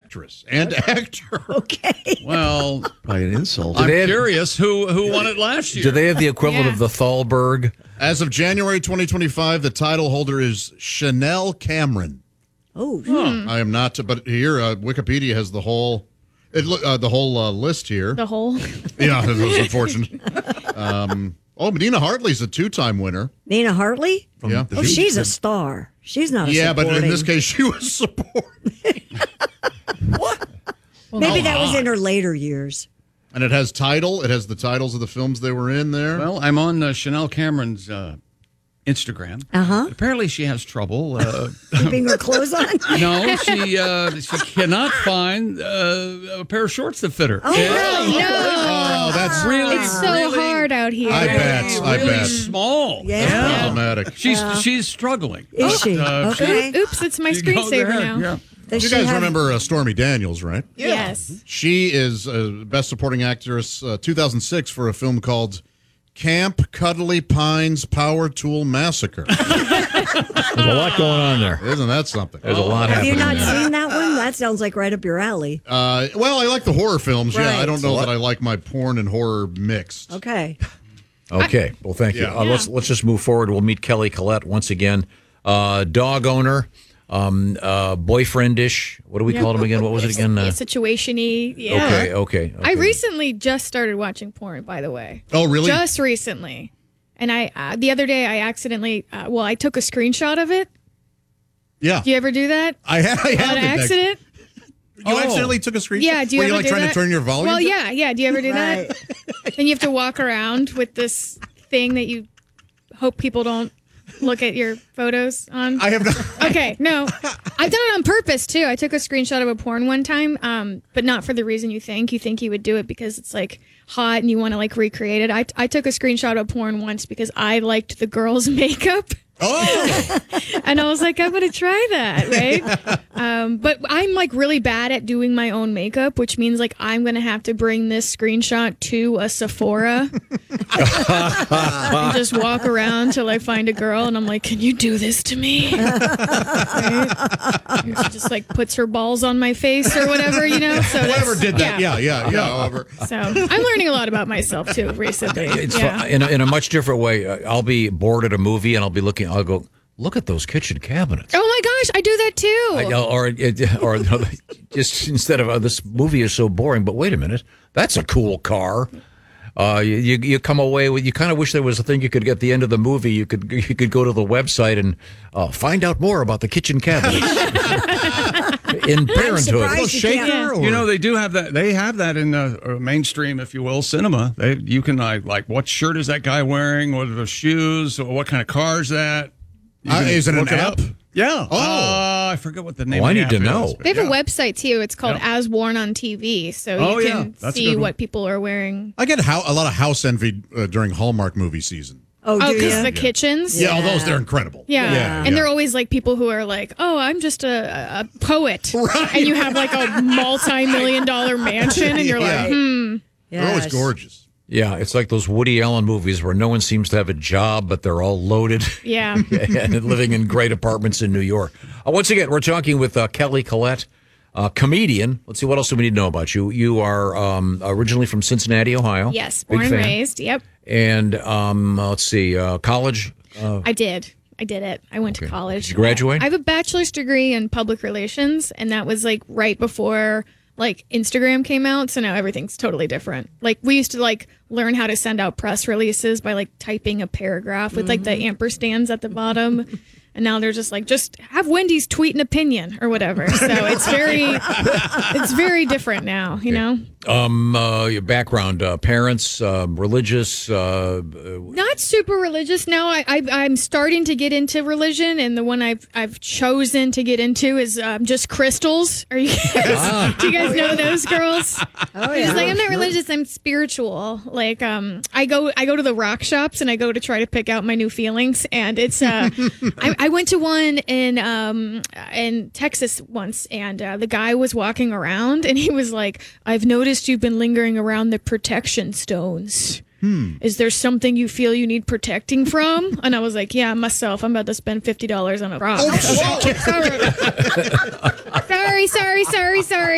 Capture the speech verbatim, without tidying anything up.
actress and actor. Okay. Well, by an insult. I'm have, curious who who won it last year. do they have the equivalent Yeah. of the Thalberg? As of January twenty twenty-five, the title holder is Chanel Cameron. Oh, I am not, but here uh, Wikipedia has the whole, it, lo- uh, the whole uh, list here. The whole. Yeah, it was unfortunate. Um, oh, Medina Hartley's a two-time winner. Nina Hartley? Yeah. Oh, she's a star. She's not a Yeah, but in supporting. this case, she was supporting. Maybe that was in her later years. And it has title. It has the titles of the films they were in there. Well, I'm on uh, Chanel Cameron's uh, Instagram. Uh-huh. Apparently, she has trouble. Uh, Keeping her clothes on? no, she uh, she cannot find uh, a pair of shorts that fit her. Oh, really? No. Oh, that's really, It's so really, hard out here. I bet. I really bet. small. Yeah. Problematic. She's she's struggling. Is she? Uh, Okay. Oops, it's my You go screensaver there, now. Yeah. Does You she guys have- remember uh, Stormy Daniels, right? Yes. She is uh, Best Supporting Actress uh, two thousand six for a film called Camp Cuddly Pines Power Tool Massacre. There's a lot going on there. Isn't that something? There's a lot Have you happening. not there. seen that one? That sounds like right up your alley. Uh, well, I like the horror films. Yeah, I Right. don't know that I like my porn and horror mixed. Okay. Okay. Well, thank you. Yeah. Uh, let's let's just move forward. We'll meet Kelly Collette once again. Uh, dog owner, um, uh, boyfriendish. What do we call him again? What was it again? Uh, Situation-y. Yeah. okay, okay. I okay. recently just started watching porn, by the way. Oh, really? Just recently. And I uh, the other day, I accidentally, uh, well, I took a screenshot of it. Yeah. Do you ever do that? I, ha- I On have. accident? You accidentally took a screenshot? Yeah, do you Were ever you like do trying that? to turn your volume Well, down? yeah, yeah. Do you ever do Right. that? Then you have to walk around with this thing that you hope people don't look at your photos on. I have not. Okay, no. I've done it on purpose, too. I took a screenshot of a porn one time, um, but not for the reason you think. You think you would do it because it's, like, hot and you want to, like, recreate it. I, I took a screenshot of porn once because I liked the girl's makeup. Oh, And I was like, I'm going to try that, right? um, but I'm, like, really bad at doing my own makeup, which means, like, I'm going to have to bring this screenshot to a Sephora and just walk around till I find a girl. And I'm like, can you do this to me? Right? And she just, like, puts her balls on my face or whatever, you know? So whoever that's- did that? Yeah, yeah, yeah. However, So I'm learning a lot about myself, too, recently. It's yeah. fu- in, a, in a much different way. Uh, I'll be bored at a movie and I'll be looking. I'll go look at those kitchen cabinets. Oh, my gosh, I do that, too. I- or or or just instead of uh, this movie is so boring. But wait a minute, that's a cool car. Uh, you, you you come away with you kind of wish there was a thing you could get at the end of the movie. You could you could go to the website and uh, find out more about the kitchen cabinets in Parenthood. surprised you can't- shaker or You know, they do have that. They have that in uh, uh, mainstream, if you will, cinema. They you can like like what shirt is that guy wearing? What are the shoes? Or what kind of car is that? You Uh, can is it an look app? up. Yeah. Oh. Uh, I forget what the name. Oh, I of the need app to is, know. but They have yeah. a website too. It's called Yep. As Worn on T V, so Oh, you yeah. can That's a see good one. what people are wearing. I get how, a lot of house envy uh, during Hallmark movie season. Oh, Oh, do because you? the kitchens. Yeah, all those, they're incredible. Yeah. Yeah, and yeah. they're always like people who are like, "Oh, I'm just a, a poet," and you have like a multi-million dollar mansion, and you're Yeah. like, "Hmm." They're always Yes. gorgeous. Yeah, it's like those Woody Allen movies where no one seems to have a job, but they're all loaded Yeah. and living in great apartments in New York. Uh, once again, we're talking with uh, Kelly Collette, uh, comedian. Let's see, what else do we need to know about you? You are um, originally from Cincinnati, Ohio. Yes, Big born and fan. raised. Yep, And um, uh, let's see, uh, college. Uh, I did. I did it. I went to college. Did you graduate? I have a bachelor's degree in public relations, and that was like right before like Instagram came out. So now everything's totally different. Like we used to like learn how to send out press releases by like typing a paragraph with like the ampersands at the bottom. And now they're just like, just have Wendy's tweet an opinion or whatever. So it's very, it's very different now, you know? um, uh, your background, uh, parents, uh, religious. Uh, Not super religious. Now I, I, I'm starting to get into religion. And the one I've, I've chosen to get into is um, just crystals. Are you guys, do you guys know those girls? Oh, It's yeah. like, I'm not religious. I'm spiritual. Like, um, I go, I go to the rock shops and I go to try to pick out my new feelings. And it's, uh, I, I went to one in, um, in Texas once, and uh, the guy was walking around, and he was like, "I've noticed you've been lingering around the protection stones. Hmm. Is there something you feel you need protecting from?" And I was like, "Yeah, myself. I'm about to spend fifty dollars on a rock." Oh, sorry, sorry, sorry, sorry, sorry.